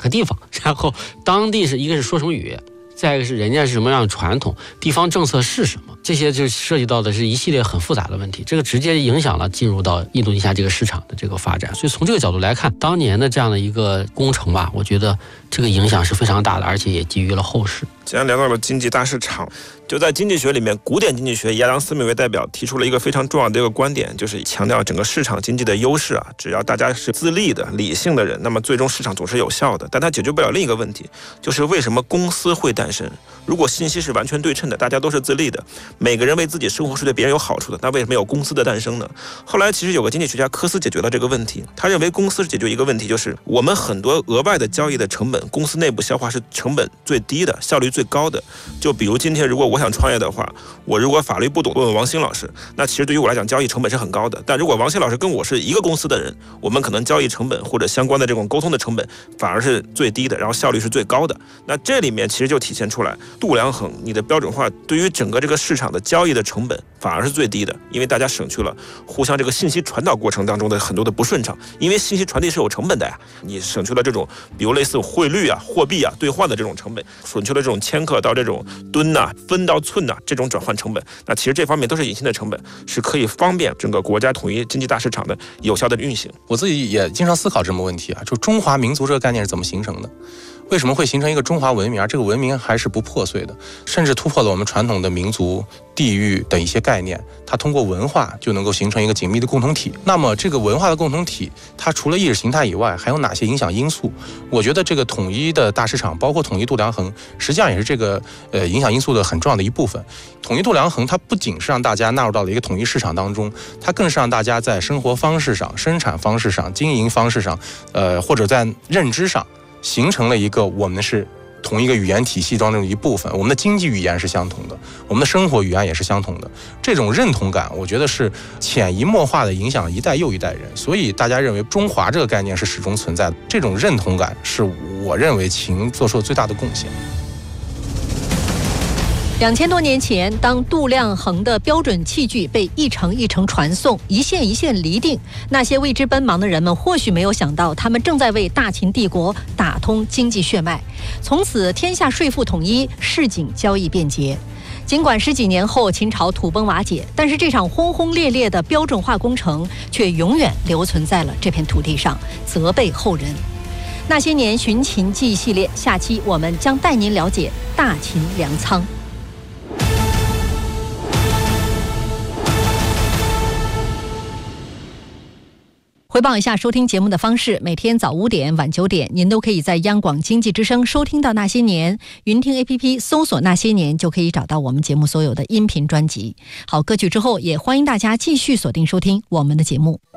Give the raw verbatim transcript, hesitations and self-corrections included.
个地方，然后当地是一个是说什么语，再一个是人家是什么样的传统，地方政策是什么，这些就涉及到的是一系列很复杂的问题，这个直接影响了进入到印度尼西亚这个市场的这个发展。所以从这个角度来看，当年的这样的一个工程吧，我觉得这个影响是非常大的，而且也基于了后世。 既然聊到了经济大市场，就在经济学里面，古典经济学以亚当斯密为代表提出了一个非常重要的一个观点，就是强调整个市场经济的优势啊，只要大家是自立的理性的人，那么最终市场总是有效的。但它解决不了另一个问题，就是为什么公司会诞生。如果信息是完全对称的，大家都是自立的，每个人为自己生活是对别人有好处的，那为什么有公司的诞生呢？后来其实有个经济学家科斯解决了这个问题，他认为公司解决一个问题，就是我们很多额外的交易的成本，公司内部消化是成本最低的，效率最高的。就比如今天如果我想创业的话，我如果法律不懂，问问王兴老师，那其实对于我来讲交易成本是很高的。但如果王兴老师跟我是一个公司的人，我们可能交易成本或者相关的这种沟通的成本反而是最低的，然后效率是最高的。那这里面其实就体现出来度量衡，你的标准化对于整个这个市场的交易的成本反而是最低的，因为大家省去了互相这个信息传导过程当中的很多的不顺畅，因为信息传递是有成本的呀，你省去了这种比如类似汇率啊、货币啊兑换的这种成本，省去了这种千克到这种吨呐、啊、分到寸呐、啊、这种转换成本。那其实这方面都是隐性的成本，是可以方便整个国家统一经济大市场的有效的运行。 我自己也经常思考这么问题啊，就中华民族这个概念是怎么形成的？为什么会形成一个中华文明，而这个文明还是不破碎的，甚至突破了我们传统的民族、地域等一些概念，它通过文化就能够形成一个紧密的共同体。那么这个文化的共同体，它除了意识形态以外，还有哪些影响因素？我觉得这个统一的大市场，包括统一度量衡，实际上也是这个呃影响因素的很重要的一部分。统一度量衡，它不仅是让大家纳入到了一个统一市场当中，它更是让大家在生活方式上、生产方式上、经营方式上，呃，或者在认知上，形成了一个我们是同一个语言体系当中的一部分，我们的经济语言是相同的，我们的生活语言也是相同的。这种认同感，我觉得是潜移默化的影响一代又一代人，所以大家认为中华这个概念是始终存在的。这种认同感是我认为秦做出了最大的贡献。 两千多年前，当度量衡的标准器具被一程一程传送，一线一线厘定，那些为之奔忙的人们或许没有想到，他们正在为大秦帝国打通经济血脉。从此，天下税赋统一，市井交易便捷。尽管十几年后秦朝土崩瓦解，但是这场轰轰烈烈的标准化工程却永远留存在了这片土地上，责备后人。那些年寻秦记系列，下期我们将带您了解大秦粮仓。回报一下收听节目的方式，每天早五点晚九点您都可以在央广经济之声收听到那些年，云听 A P P 搜索那些年就可以找到我们节目所有的音频专辑。好，歌曲之后也欢迎大家继续锁定收听我们的节目。